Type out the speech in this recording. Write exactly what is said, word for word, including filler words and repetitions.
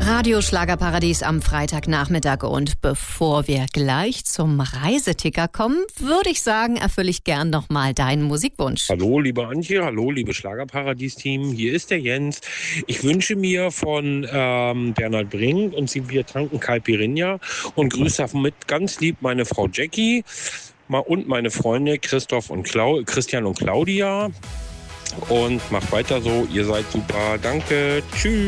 Radio Schlagerparadies am Freitagnachmittag. Und bevor wir gleich zum Reiseticker kommen, würde ich sagen, erfülle ich gern nochmal deinen Musikwunsch. Hallo, liebe Antje, hallo, liebe Schlagerparadies-Team, hier ist der Jens. Ich wünsche mir von ähm, Bernhard Brink und sie wir tanken Caipirinha und grüße mit ganz lieb meine Frau Jackie und meine Freunde Christoph und Clau- Christian und Claudia. Und macht weiter so, ihr seid super, danke, tschüss.